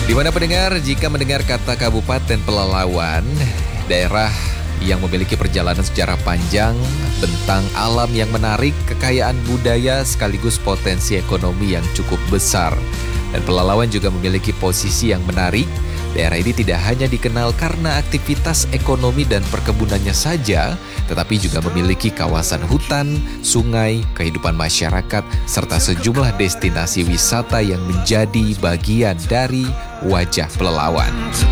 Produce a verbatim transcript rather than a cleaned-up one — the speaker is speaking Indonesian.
Di mana pendengar, jika mendengar kata Kabupaten Pelalawan, daerah yang memiliki perjalanan sejarah panjang, bentang alam yang menarik, kekayaan budaya sekaligus potensi ekonomi yang cukup besar. Dan Pelalawan juga memiliki posisi yang menarik. Daerah ini tidak hanya dikenal karena aktivitas ekonomi dan perkebunannya saja, tetapi juga memiliki kawasan hutan, sungai, kehidupan masyarakat, serta sejumlah destinasi wisata yang menjadi bagian dari wajah Pelalawan.